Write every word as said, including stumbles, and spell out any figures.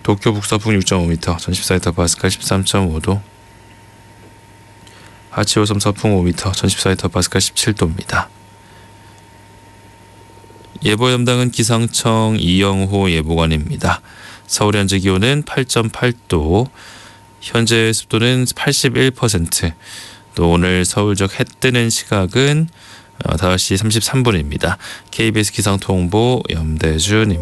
도쿄 북서풍 육 점 오 미터, 천십사 헥토파스칼 십삼 점 오 도. 하치오섬 서풍 오 미터, 천십사 헥토파스칼 십칠 도입니다. 예보 담당은 기상청 이영호 예보관입니다. 서울의 현재 기온은 팔 점 팔 도, 현재 습도는 팔십일 퍼센트, 또 오늘 서울적 해 뜨는 시각은 다섯 시 삼십삼 분입니다. 케이비에스 기상통보 염대준입니다.